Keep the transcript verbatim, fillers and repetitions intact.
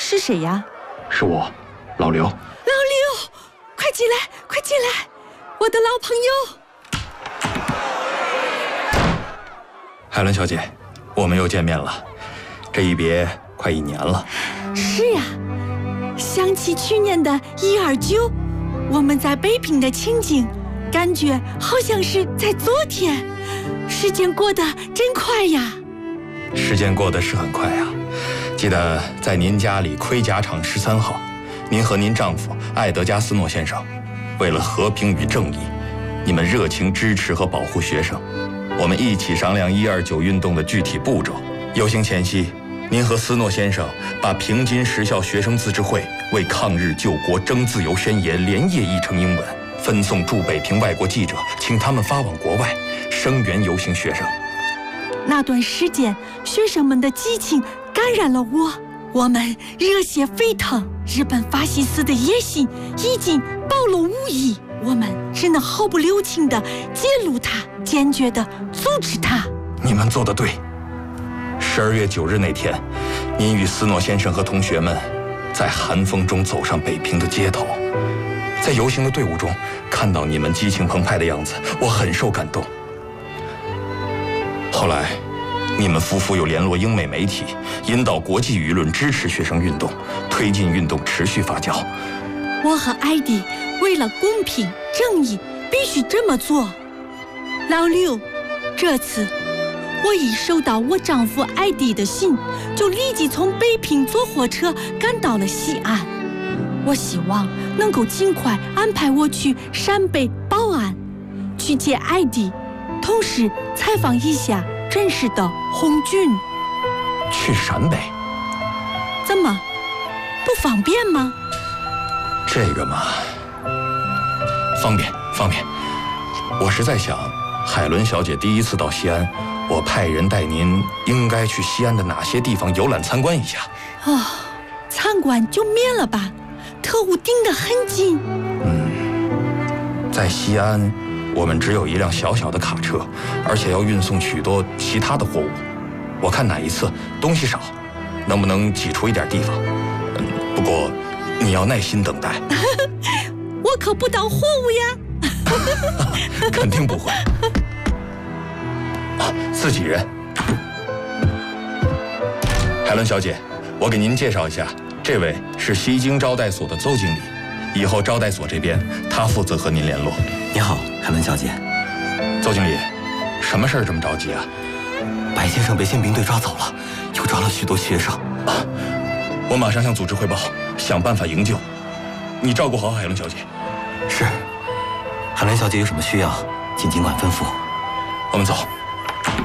是谁呀？ 是我，老刘。 老刘，快进来，快进来，我的老朋友。 海伦小姐，我们又见面了，这一别快一年了。 是呀，想起去年的一二九，我们在北平的情景，感觉好像是在昨天。时间过得真快呀！ 时间过得是很快呀。记得在您家里盔甲厂十三号，您和您丈夫艾德加斯诺先生，为了和平与正义，你们热情支持和保护学生。我们一起商量一二九运动的具体步骤。游行前夕，您和斯诺先生把平津实校学生自治会为抗日救国争自由宣言连夜译成英文，分送驻北平外国记者，请他们发往国外声援游行学生。 那段时间，学生们的激情感染了我，我们热血沸腾。日本法西斯的野心已经暴露无遗，我们只能毫不留情地揭露它，坚决地阻止它。 你们做得对。十二月九日那天，您与斯诺先生和同学们在寒风中走上北平的街头，在游行的队伍中看到你们激情澎湃的样子，我很受感动。后来，你们夫妇又联络英美媒体，引导国际舆论支持学生运动，推进运动持续发酵。 我和艾迪为了公平正义，必须这么做。老刘，这次我一收到我丈夫艾迪的信，就立即从北平坐火车赶到了西安。我希望能够尽快安排我去陕北保安，去接艾迪，同时采访一下真实的红军。 去陕北？ 怎么，不方便吗？ 这个嘛，方便方便。我是在想，海伦小姐第一次到西安，我派人带您应该去西安的哪些地方游览参观一下。 哦，参观就免了吧，特务盯得很紧。 嗯，在西安，我们只有一辆小小的卡车，而且要运送许多其他的货物。我看哪一次东西少，能不能挤出一点地方？嗯，不过你要耐心等待。 我可不当货物呀。 肯定不会。啊，自己人。海伦小姐，我给您介绍一下，这位是西京招待所的邹经理，以后招待所这边他负责和您联络。 你好，海伦小姐。 邹经理，什么事儿这么着急啊？ 白先生被宪兵队抓走了，又抓了许多学生。 啊，我马上向组织汇报，想办法营救。你照顾好海伦小姐。 是。海伦小姐有什么需要，请尽管吩咐。 我们走。